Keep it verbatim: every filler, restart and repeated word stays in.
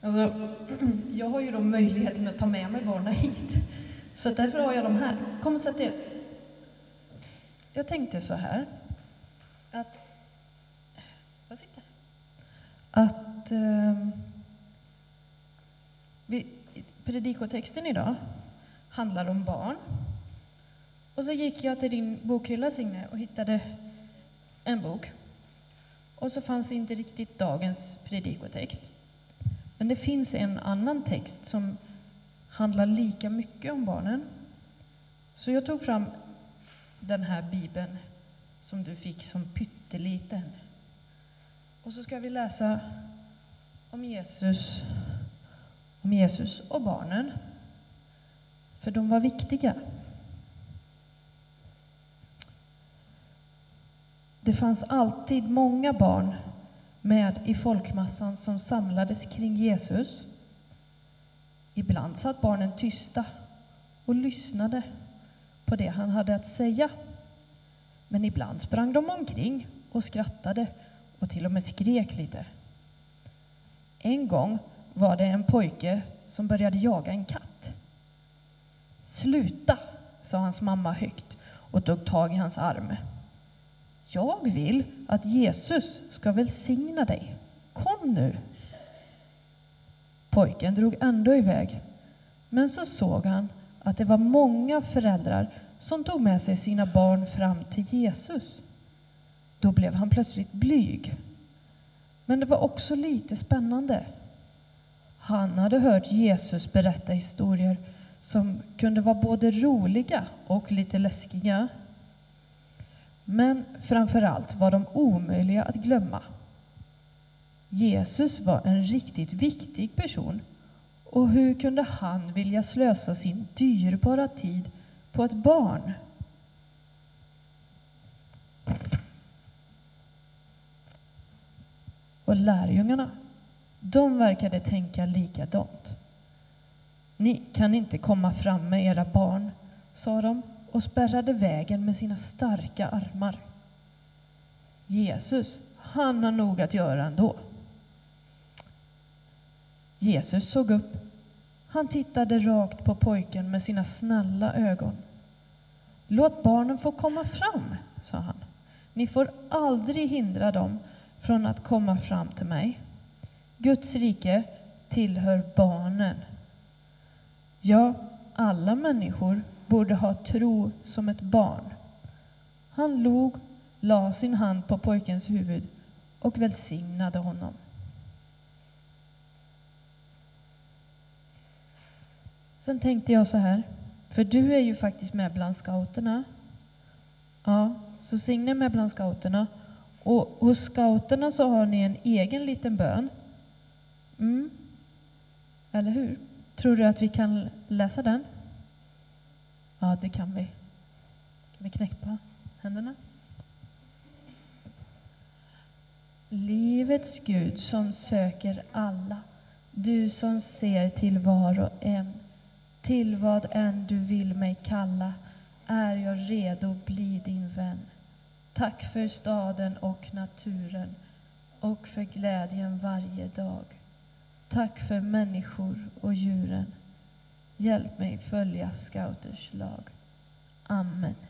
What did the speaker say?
Alltså, jag har ju då möjligheten att ta med mig barnen hit. Så därför har jag dem här. Kom och sätt er. Jag tänkte så här. Att... Vad sitter? Att... Eh, vi, predikotexten idag handlar om barn. Och så gick jag till din bokhylla, Signe, och hittade en bok. Och så fanns inte riktigt dagens predikotext. Men det finns en annan text som handlar lika mycket om barnen. Så jag tog fram den här bibeln som du fick som pytteliten. Och så ska vi läsa om Jesus, om Jesus och barnen. För de var viktiga. Det fanns alltid många barn med i folkmassan som samlades kring Jesus. Ibland satt barnen tysta och lyssnade på det han hade att säga. Men ibland sprang de omkring och skrattade och till och med skrek lite. En gång var det en pojke som började jaga en katt. Sluta, sa hans mamma högt och tog tag i hans arm. Jag vill att Jesus ska välsigna dig. Kom nu. Pojken drog ändå iväg. Men så såg han att det var många föräldrar som tog med sig sina barn fram till Jesus. Då blev han plötsligt blyg. Men det var också lite spännande. Han hade hört Jesus berätta historier som kunde vara både roliga och lite läskiga. Men framförallt var de omöjliga att glömma. Jesus var en riktigt viktig person. Och hur kunde han vilja slösa sin dyrbara tid på ett barn? Och lärjungarna, de verkade tänka likadant. Ni kan inte komma fram med era barn, sa de och spärrade vägen med sina starka armar. Jesus, han har nog att göra ändå. Jesus såg upp. Han tittade rakt på pojken med sina snälla ögon. Låt barnen få komma fram, sa han. Ni får aldrig hindra dem från att komma fram till mig. Guds rike tillhör barnen. Ja, alla människor borde ha tro som ett barn. Han log, la sin hand på pojkens huvud och välsignade honom. Sen tänkte jag så här, för du är ju faktiskt med bland scouterna. Ja, så Signe är med bland scouterna. Och hos scouterna så har ni en egen liten bön. Mm. Eller hur? Tror du att vi kan läsa den? Ja, det kan vi. Kan vi knäppa händerna? Livets Gud som söker alla, du som ser till var och en, till vad än du vill mig kalla, är jag redo bli din vän. Tack för staden och naturen och för glädjen varje dag. Tack för människor och djuren. Hjälp mig följa scouters lag. Amen.